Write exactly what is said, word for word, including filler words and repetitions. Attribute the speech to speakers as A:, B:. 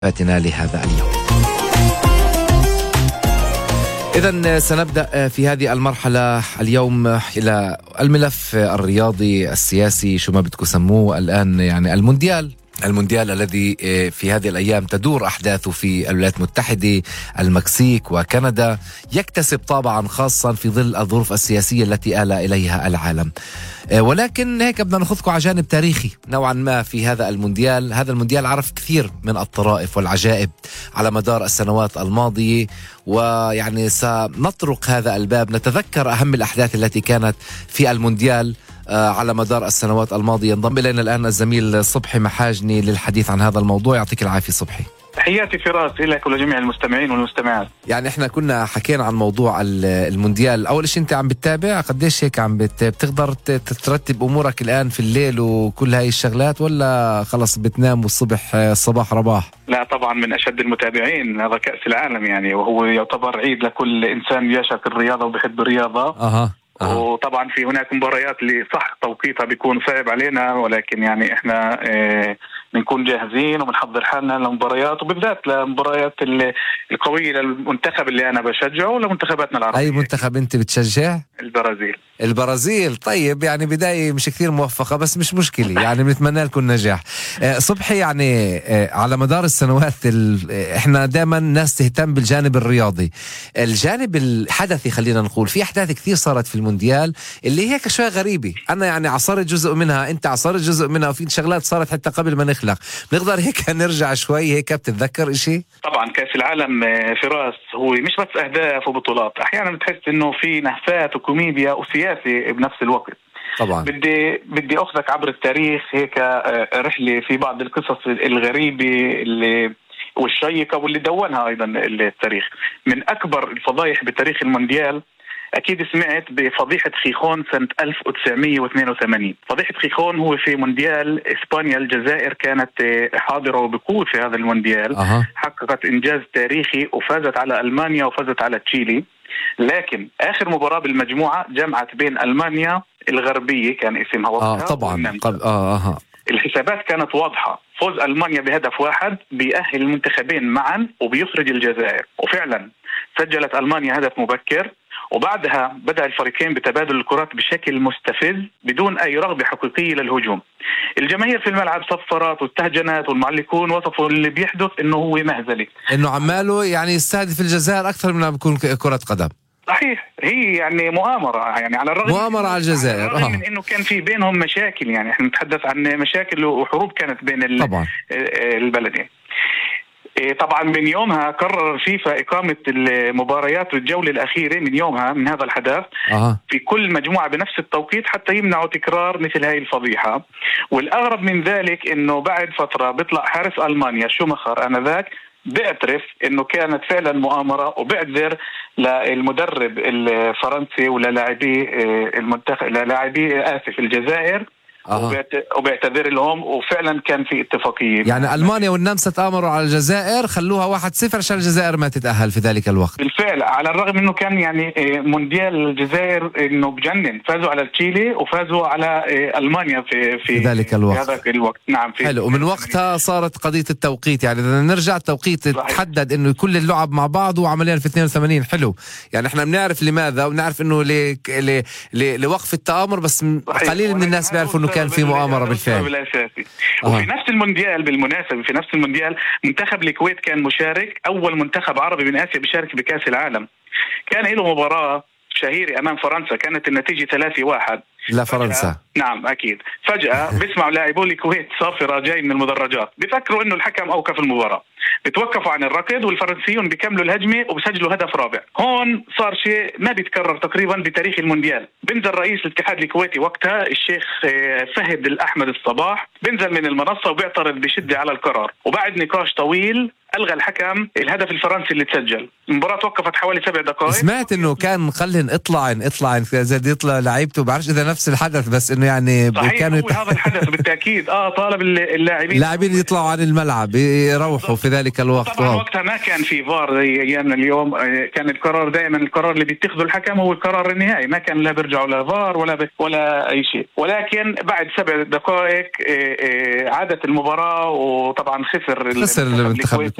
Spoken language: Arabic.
A: فاتنا لهذا اليوم. إذن سنبدأ في هذه المرحلة اليوم إلى الملف الرياضي السياسي، شو ما بدكم سموه الآن، يعني المونديال المونديال الذي في هذه الأيام تدور أحداثه في الولايات المتحدة، المكسيك وكندا، يكتسب طابعا خاصا في ظل الظروف السياسية التي آل إليها العالم. ولكن هيك بدنا ناخذكم على جانب تاريخي نوعا ما في هذا المونديال. هذا المونديال عرف كثير من الطرائف والعجائب على مدار السنوات الماضية، ويعني سنطرق هذا الباب، نتذكر أهم الأحداث التي كانت في المونديال على مدار السنوات الماضية. انضم إلينا الآن الزميل صبحي محاجني للحديث عن هذا الموضوع. يعطيك العافية صبحي.
B: تحياتي فراس لك ولجميع المستمعين والمستمعات.
A: يعني احنا كنا حكينا عن موضوع المونديال. أول شيء أنت عم بتتابع قديش هيك عم بت... بتقدر ترتب أمورك الآن في الليل وكل هاي الشغلات، ولا خلص بتنام والصبح صباح رباح؟
B: لا طبعا من أشد المتابعين. هذا كأس العالم يعني، وهو يعتبر عيد لكل إنسان يعشق الرياضة وبيحب الرياضة.
A: أها. أه.
B: وطبعا في هناك مباريات اللي صح توقيتها بيكون صعب علينا، ولكن يعني احنا اه بنكون جاهزين وبنحضر حالنا للمباريات، وبالذات للمباريات القوية للمنتخب اللي انا بشجعه ولمنتخباتنا العربية.
A: اي منتخب انت بتشجع؟
B: البرازيل.
A: البرازيل. طيب يعني بداية مش كثير موفقة، بس مش مشكلة، يعني بنتمنى لكم نجاح. اه صبحي، يعني اه على مدار السنوات اه احنا دائما ناس تهتم بالجانب الرياضي، الجانب الحدثي خلينا نقول. في احداث كثير صارت في المونديال اللي هيك شوي غريبة، انا يعني عصرت جزء منها، انت عصرت جزء منها، وفي شغلات صارت حتى قبل ما نخلق. نقدر هيك نرجع شوي هيك بتتذكر اشي؟
B: طبعا كأس العالم فراس هو مش بس اهداف وبطولات، احيانا بتحس انه في نهفات وكوميديا وسياسي بنفس الوقت.
A: طبعا
B: بدي بدي اخذك عبر التاريخ هيك رحله في بعض القصص الغريبه اللي والشيقه واللي دونها ايضا التاريخ. من اكبر الفضايح بتاريخ المونديال أكيد سمعت بفضيحة خيخون سنة ألف وتسعمية واثنين وثمانين. فضيحة خيخون هو في مونديال إسبانيا. الجزائر كانت حاضرة وبقوة في هذا المونديال.
A: أه.
B: حققت إنجاز تاريخي وفازت على ألمانيا وفازت على تشيلي. لكن آخر مباراة بالمجموعة جمعت بين ألمانيا الغربية كان اسمها وقتها.
A: آه طبعا قبل آه آه.
B: الحسابات كانت واضحة، فوز ألمانيا بهدف واحد بيأهل المنتخبين معا وبيخرج الجزائر، وفعلا سجلت ألمانيا هدف مبكر، وبعدها بدأ الفريقين بتبادل الكرات بشكل مستفز بدون أي رغبة حقيقية للهجوم. الجماهير في الملعب صفرت واستهجنت، والمعلقون وصفوا اللي بيحدث إنه هو مهزلة،
A: إنه عماله يعني يستهدف الجزائر أكثر من بيكون كرة قدم.
B: صحيح، هي يعني مؤامرة، يعني على الرغم
A: مؤامرة على الجزائر،
B: على الرغم من إنه كان في بينهم مشاكل. يعني إحنا نتحدث عن مشاكل وحروب كانت بين
A: طبعا
B: البلدين. طبعا من يومها قرر الفيفا إقامة المباريات والجولة الأخيرة من يومها من هذا الحدث
A: أه.
B: في كل مجموعة بنفس التوقيت حتى يمنعوا تكرار مثل هاي الفضيحة. والأغرب من ذلك إنه بعد فترة بيطلع حارس ألمانيا شوماخر آنذاك بيعترف إنه كانت فعلا مؤامرة، وبيعذر للمدرب الفرنسي وللاعبي المنتخب للاعبي آسف الجزائر. أه. وبيعتذر لهم، وفعلا كان في اتفاقية.
A: يعني ألمانيا والنمسا تآمروا على الجزائر، خلوها واحد صفر عشان الجزائر ما تتأهل في ذلك الوقت.
B: بالفعل، على الرغم انه كان يعني مونديال الجزائر انه بجنن، فازوا على تشيلي وفازوا على ألمانيا في في,
A: في ذلك الوقت.
B: في هذاك الوقت. نعم. في
A: حلو. ومن وقتها صارت قضية التوقيت، يعني بدنا نرجع التوقيت تحدد انه كل اللعب مع بعض وعمليا في اثنين وثمانين. حلو. يعني احنا بنعرف لماذا، ونعرف انه ل... ل... ل... لوقف التآمر، بس قليل من الناس بيعرفوا انه كان في مؤامرة بالفعل.
B: أه. وفي نفس المونديال بالمناسبة في نفس المونديال منتخب الكويت كان مشارك، أول منتخب عربي من آسيا بيشارك بكأس العالم. كان له مباراة شهيرة أمام فرنسا، كانت النتيجة ثلاثة واحد
A: لا فرنسا.
B: نعم أكيد. فجأة بيسمعوا لاعبو الكويت صافرة جاي من المدرجات، بيفكروا إنه الحكم أوقف المباراة، بتوقفوا عن الركض، والفرنسيون بيكملوا الهجمة وبسجلوا هدف رابع. هون صار شيء ما بيتكرر تقريبا بتاريخ المونديال. بنزل رئيس الاتحاد الكويتي وقتها الشيخ فهد الأحمد الصباح، بنزل من المنصة وبيعترض بشدة على القرار، وبعد نقاش طويل ألغى الحكم الهدف الفرنسي اللي تسجل. المباراة توقفت حوالي سبع دقائق.
A: سمعت إنه كان خلين اطلع اطلع زاد يطلع لعيبته، بعرفش إذا نفس الحدث، بس إنه يعني
B: كانوا هذا الحدث بالتأكيد. آه طالب اللاعبين
A: اللاعبين يطلعوا عن الملعب يروحوا في ذلك ذلك الوقت.
B: طبعا
A: واو.
B: وقتها ما كان في فار زي ايامنا اليوم، كان القرار دائما القرار اللي بيتخذه الحكم هو القرار النهائي، ما كان لا بيرجعوا لا فار ولا ب... ولا اي شيء. ولكن بعد سبع دقائق عادت المباراه، وطبعا خسر
A: خسر المنتخب